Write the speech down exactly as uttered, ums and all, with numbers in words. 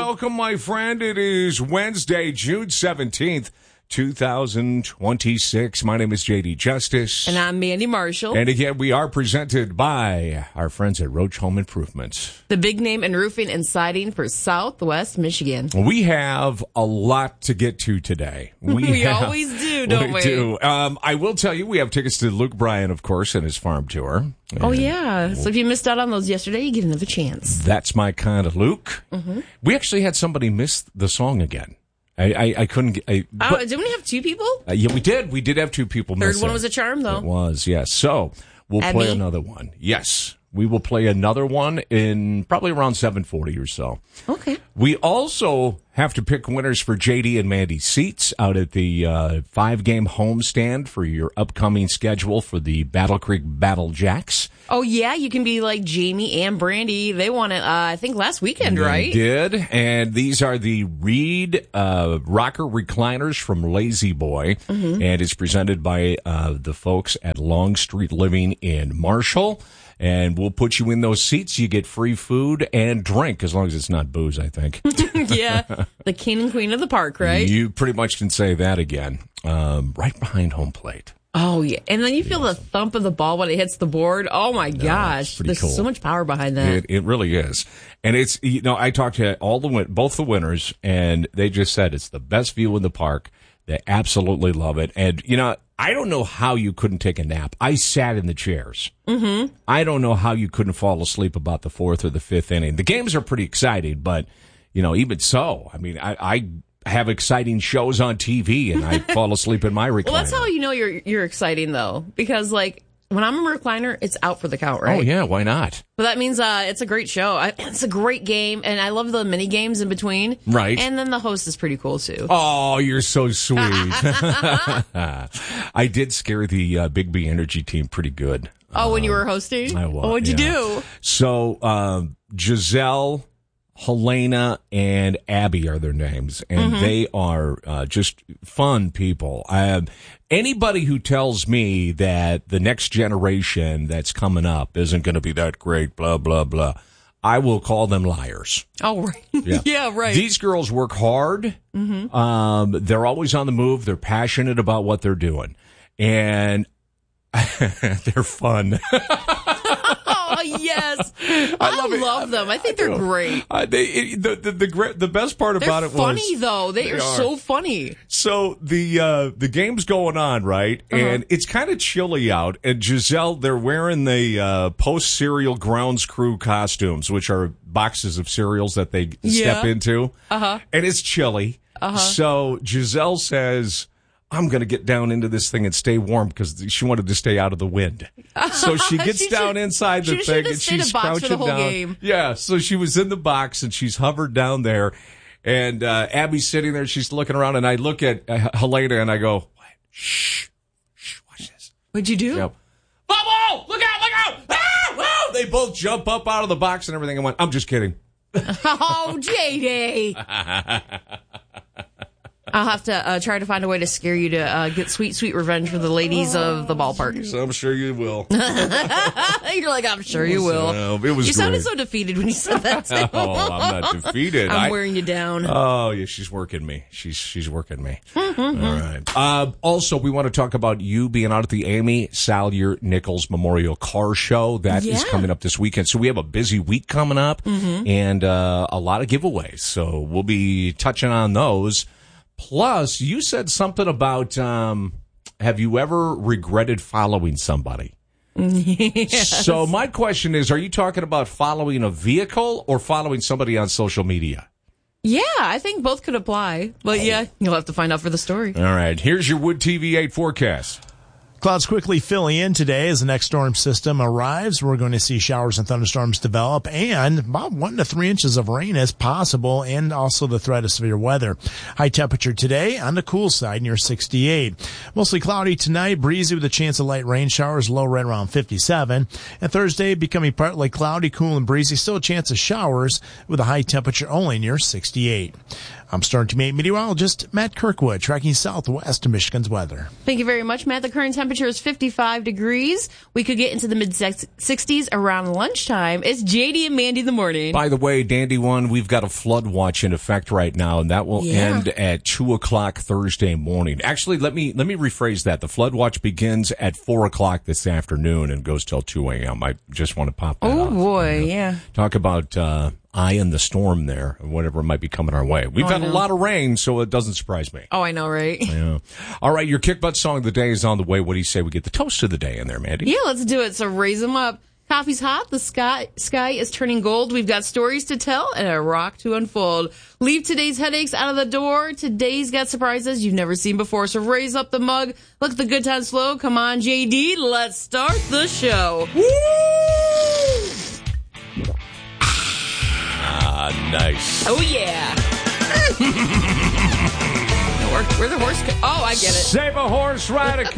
welcome, my friend. It is Wednesday, June seventeenth, two thousand twenty-six. My name is J D Justice. And I'm Mandy Marshall. And again, we are presented by our friends at Roach Home Improvement. The big name in roofing and siding for Southwest Michigan. We have a lot to get to today. We, we have, always do, don't we? We do. Um, I will tell you, we have tickets to Luke Bryan, of course, and his farm tour. Oh, yeah. So if you missed out on those yesterday, you get another chance. That's my kind of Luke. Mm-hmm. We actually had somebody miss the song again. I, I, I couldn't get... I, oh, but, didn't we have two people? Uh, yeah, we did. We did have two people Third missing. one was a charm, though. It was, yes. So, we'll At play me? another one. Yes. We will play another one in probably around seven forty or so. Okay. We also have to pick winners for J D and Mandy's seats out at the uh, five-game homestand for your upcoming schedule for the Battle Creek Battle Jacks. Oh, yeah, you can be like Jamie and Brandy. They won it, uh, I think, last weekend, They right? did, and these are the Reed uh, rocker recliners from Lazy Boy, Mm-hmm. and it's presented by uh, the folks at Long Street Living in Marshall. And we'll put you in those seats. You get free food and drink, as long as it's not booze, I think. Yeah, the king and queen of the park, right? You pretty much can say that again. Um, right behind home plate. Oh, yeah. And then you feel the thump of the ball when it hits the board. Oh, my gosh. pretty There's cool. so much power behind that. It, it really is. And it's, you know, I talked to all the win- both the winners, and they just said it's the best view in the park. They absolutely love it. And, you know, I don't know how you couldn't take a nap. I sat in the chairs. Mm-hmm. I don't know how you couldn't fall asleep about the fourth or the fifth inning. The games are pretty exciting, but, you know, even so, I mean, I, I have exciting shows on T V, and I fall asleep in my recliner. Well, that's how you know you're you're exciting, though, because, like, when I'm a recliner, it's out for the count, right? Oh, yeah, why not? But that means uh, it's a great show. I, it's a great game, and I love the mini games in between. Right. And then the host is pretty cool, too. Oh, you're so sweet. I did scare the uh, Big B Energy team pretty good. Oh, when you were hosting? I was. Oh, what'd you yeah. do? So, um, Giselle, Helena, and Abby are their names, and Mm-hmm. they are uh, just fun people. Um, anybody who tells me that the next generation that's coming up isn't going to be that great, blah, blah, blah, I will call them liars. Oh, right. Yeah. Yeah, right. These girls work hard. Mm-hmm. Um, they're always on the move. They're passionate about what they're doing. And they're fun. Oh, yes. I, I love love, it. them. I think they're great. Uh, they, it, the, the, the, gre- the best part about They're it funny, was... though. They, They are, are. so funny. So the uh, the game's going on, right? Uh-huh. And it's kind of chilly out. And Giselle, they're wearing the uh, post-cereal grounds crew costumes, which are boxes of cereals that they Yeah. step into. Uh-huh. And it's chilly. Uh-huh. So Giselle says, I'm going to get down into this thing and stay warm because she wanted to stay out of the wind. So she gets She down should- inside the she should thing have and stayed in she's a box for crouching the whole down. game. Yeah, so she was in the box and she's hovered down there. And uh, Abby's sitting there. She's looking around, and I look at uh, Helena and I go, what? Shh, shh, watch this. What'd you do? Yep. Bubble! Look out! Look out! Ah! Whoa! They both jump up out of the box and everything. I went, I'm just kidding. Oh, J D. I'll have to uh, try to find a way to scare you to uh, get sweet, sweet revenge for the ladies of the ballpark. So I'm sure you will. You're like, I'm sure you will. Uh, it was You sounded great. so defeated when you said that. Too. Oh, I'm not defeated. I'm I- wearing you down. Oh, yeah, she's working me. She's she's working me. Mm-hmm. All right. Uh, also, we want to talk about you being out at the Amy Salyer Nichols Memorial Car Show. That is Yeah. Mm-hmm. coming up this weekend. So we have a busy week coming up and uh, a lot of giveaways. So we'll be touching on those. Plus, you said something about um, have you ever regretted following somebody? Yes. So my question is, are you talking about following a vehicle or following somebody on social media? Yeah, I think both could apply. But yeah, you'll have to find out for the story. All right, here's your Wood T V eight forecast. Clouds quickly filling in today as the next storm system arrives. We're going to see showers and thunderstorms develop, and about one to three inches of rain is possible, and also the threat of severe weather. High temperature today on the cool side near sixty-eight. Mostly cloudy tonight, breezy with a chance of light rain showers, low right around fifty-seven. And Thursday becoming partly cloudy, cool and breezy, still a chance of showers with a high temperature only near sixty-eight. I'm Storm Team eight meteorologist Matt Kirkwood, tracking southwest to Michigan's weather. Thank you very much, Matt. The current temperature temperature is fifty-five degrees. We could get into the mid-sixties around lunchtime. It's J D and Mandy in the morning. By the way, Dandy One, we've got a flood watch in effect right now, and that will Yeah. end at two o'clock Thursday morning. Actually, let me let me rephrase that. The flood watch begins at four o'clock this afternoon and goes till two a.m. I just want to pop that Oh, out. boy, You know, yeah. Talk about uh, eye in the storm there, and whatever might be coming our way. We've Oh, had I a know. lot of rain, so it doesn't surprise me. Oh, I know, right? Yeah. All right, your kick butt song of the day is on the way. What do you say we get the toast of the day in there, Mandy? Yeah, let's do it. So raise them up. Coffee's hot. The sky sky is turning gold. We've got stories to tell and a rock to unfold. Leave today's headaches out of the door. Today's got surprises you've never seen before. So raise up the mug. Let the good times flow. Come on, J D. Let's start the show. Woo! Ah, nice. Oh, yeah. Where, where's the horse? Co- oh, I get it. Save a horse, ride a